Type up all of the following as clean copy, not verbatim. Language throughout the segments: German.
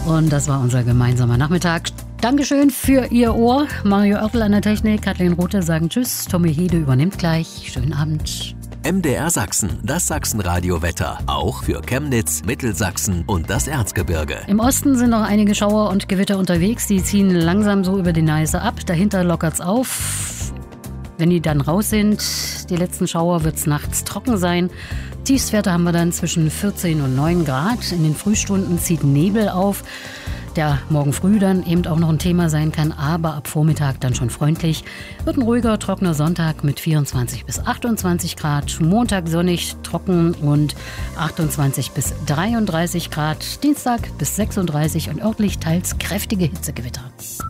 Und das war unser gemeinsamer Nachmittag. Dankeschön für Ihr Ohr. Mario Oertel an der Technik, Kathleen Rothe sagen Tschüss. Tommy Hede übernimmt gleich. Schönen Abend. MDR Sachsen, das Sachsenradio-Wetter. Auch für Chemnitz, Mittelsachsen und das Erzgebirge. Im Osten sind noch einige Schauer und Gewitter unterwegs. Die ziehen langsam so über die Neiße ab. Dahinter lockert's auf. Wenn die dann raus sind, die letzten Schauer, wird es nachts trocken sein. Tiefstwerte haben wir dann zwischen 14 und 9 Grad. In den Frühstunden zieht Nebel auf, der morgen früh dann eben auch noch ein Thema sein kann, aber ab Vormittag dann schon freundlich. Wird ein ruhiger, trockener Sonntag mit 24 bis 28 Grad. Montag sonnig, trocken und 28 bis 33 Grad. Dienstag bis 36 und örtlich teils kräftige Hitzegewitter.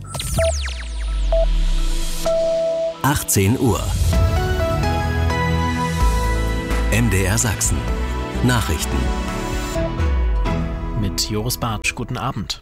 18 Uhr. MDR Sachsen. Nachrichten. Mit Joris Bartsch, guten Abend.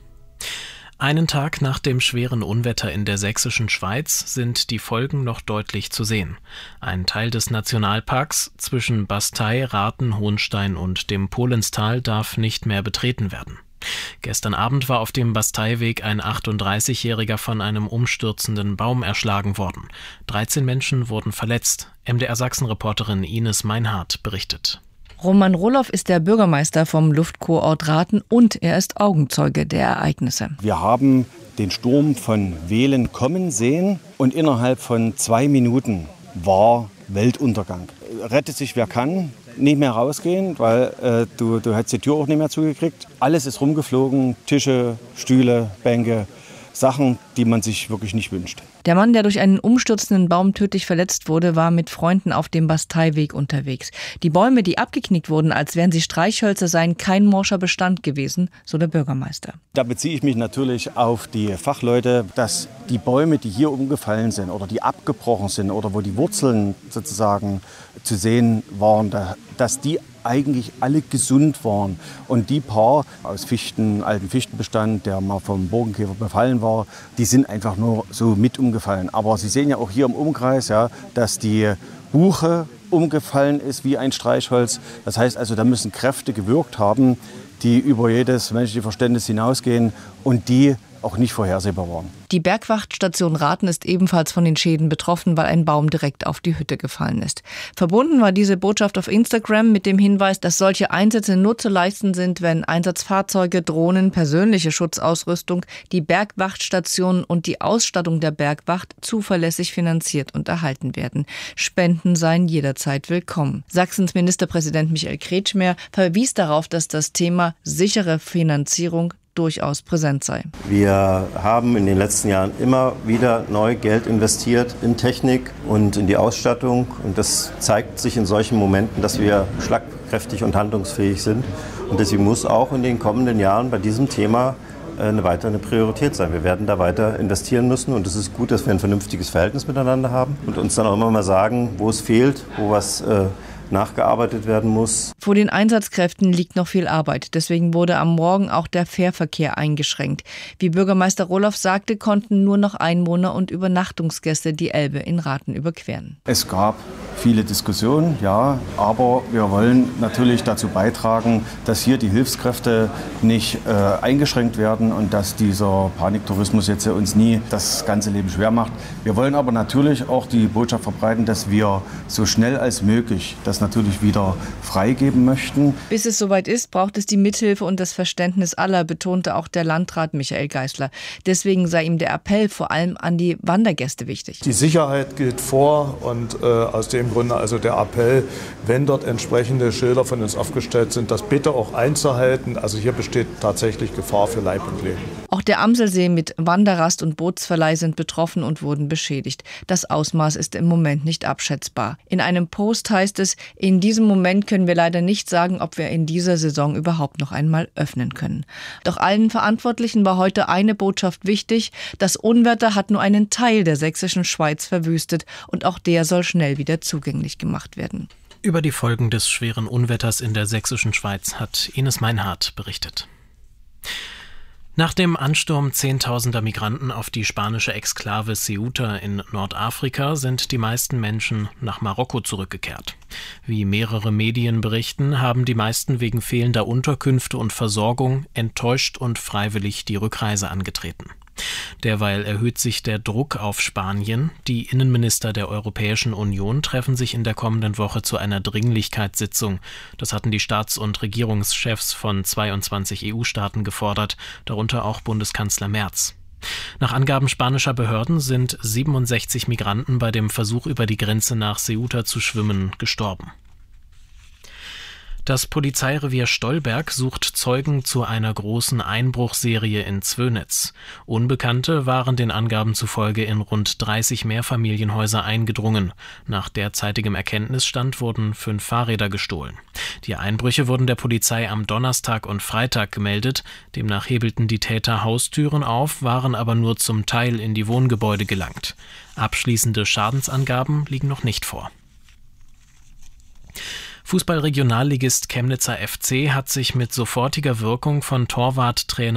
Einen Tag nach dem schweren Unwetter in der sächsischen Schweiz sind die Folgen noch deutlich zu sehen. Ein Teil des Nationalparks zwischen Bastei, Rathen, Hohenstein und dem Polenstal darf nicht mehr betreten werden. Gestern Abend war auf dem Basteiweg ein 38-Jähriger von einem umstürzenden Baum erschlagen worden. 13 Menschen wurden verletzt. MDR Sachsen-Reporterin Ines Meinhardt berichtet. Roman Roloff ist der Bürgermeister vom Luftkurort Rathen und er ist Augenzeuge der Ereignisse. Wir haben den Sturm von Wehlen kommen sehen und innerhalb von 2 Minuten war Weltuntergang. Rette sich wer kann, nicht mehr rausgehen, weil du hättest die Tür auch nicht mehr zugekriegt. Alles ist rumgeflogen, Tische, Stühle, Bänke, Sachen, die man sich wirklich nicht wünscht. Der Mann, der durch einen umstürzenden Baum tödlich verletzt wurde, war mit Freunden auf dem Basteiweg unterwegs. Die Bäume, die abgeknickt wurden, als wären sie Streichhölzer, seien kein morscher Bestand gewesen, so der Bürgermeister. Da beziehe ich mich natürlich auf die Fachleute, dass die Bäume, die hier umgefallen sind oder die abgebrochen sind oder wo die Wurzeln sozusagen zu sehen waren, dass die eigentlich alle gesund waren. Und die paar aus alten Fichtenbestand, der mal vom Borkenkäfer befallen war, die sind einfach nur so mit umgefallen. Aber Sie sehen ja auch hier im Umkreis, ja, dass die Buche umgefallen ist wie ein Streichholz. Das heißt also, da müssen Kräfte gewirkt haben, die über jedes menschliche Verständnis hinausgehen und die auch nicht vorhersehbar waren. Die Bergwachtstation Rathen ist ebenfalls von den Schäden betroffen, weil ein Baum direkt auf die Hütte gefallen ist. Verbunden war diese Botschaft auf Instagram mit dem Hinweis, dass solche Einsätze nur zu leisten sind, wenn Einsatzfahrzeuge, Drohnen, persönliche Schutzausrüstung, die Bergwachtstation und die Ausstattung der Bergwacht zuverlässig finanziert und erhalten werden. Spenden seien jederzeit willkommen. Sachsens Ministerpräsident Michael Kretschmer verwies darauf, dass das Thema sichere Finanzierung durchaus präsent sei. Wir haben in den letzten Jahren immer wieder neu Geld investiert in Technik und in die Ausstattung. Und das zeigt sich in solchen Momenten, dass wir schlagkräftig und handlungsfähig sind. Und deswegen muss auch in den kommenden Jahren bei diesem Thema eine weitere Priorität sein. Wir werden da weiter investieren müssen und es ist gut, dass wir ein vernünftiges Verhältnis miteinander haben und uns dann auch immer mal sagen, wo es fehlt, wo was nachgearbeitet werden muss. Vor den Einsatzkräften liegt noch viel Arbeit. Deswegen wurde am Morgen auch der Fährverkehr eingeschränkt. Wie Bürgermeister Roloff sagte, konnten nur noch Einwohner und Übernachtungsgäste die Elbe in Rathen überqueren. Es gab viele Diskussionen, ja, aber wir wollen natürlich dazu beitragen, dass hier die Hilfskräfte nicht eingeschränkt werden und dass dieser Paniktourismus jetzt uns nie das ganze Leben schwer macht. Wir wollen aber natürlich auch die Botschaft verbreiten, dass wir so schnell als möglich das natürlich wieder freigeben möchten. Bis es soweit ist, braucht es die Mithilfe und das Verständnis aller, betonte auch der Landrat Michael Geisler. Deswegen sei ihm der Appell vor allem an die Wandergäste wichtig. Die Sicherheit geht vor und aus dem Grunde also der Appell, wenn dort entsprechende Schilder von uns aufgestellt sind, das bitte auch einzuhalten. Also hier besteht tatsächlich Gefahr für Leib und Leben. Auch der Amselsee mit Wanderrast und Bootsverleih sind betroffen und wurden beschädigt. Das Ausmaß ist im Moment nicht abschätzbar. In einem Post heißt es, in diesem Moment können wir leider nicht sagen, ob wir in dieser Saison überhaupt noch einmal öffnen können. Doch allen Verantwortlichen war heute eine Botschaft wichtig. Das Unwetter hat nur einen Teil der sächsischen Schweiz verwüstet und auch der soll schnell wieder zugänglich gemacht werden. Über die Folgen des schweren Unwetters in der sächsischen Schweiz hat Ines Meinhardt berichtet. Nach dem Ansturm zehntausender Migranten auf die spanische Exklave Ceuta in Nordafrika sind die meisten Menschen nach Marokko zurückgekehrt. Wie mehrere Medien berichten, haben die meisten wegen fehlender Unterkünfte und Versorgung enttäuscht und freiwillig die Rückreise angetreten. Derweil erhöht sich der Druck auf Spanien. Die Innenminister der Europäischen Union treffen sich in der kommenden Woche zu einer Dringlichkeitssitzung. Das hatten die Staats- und Regierungschefs von 22 EU-Staaten gefordert, darunter auch Bundeskanzler Merz. Nach Angaben spanischer Behörden sind 67 Migranten bei dem Versuch, über die Grenze nach Ceuta zu schwimmen, gestorben. Das Polizeirevier Stolberg sucht Zeugen zu einer großen Einbruchserie in Zwönitz. Unbekannte waren den Angaben zufolge in rund 30 Mehrfamilienhäuser eingedrungen. Nach derzeitigem Erkenntnisstand wurden 5 Fahrräder gestohlen. Die Einbrüche wurden der Polizei am Donnerstag und Freitag gemeldet. Demnach hebelten die Täter Haustüren auf, waren aber nur zum Teil in die Wohngebäude gelangt. Abschließende Schadensangaben liegen noch nicht vor. Fußball-Regionalligist Chemnitzer FC hat sich mit sofortiger Wirkung von Torwarttrainer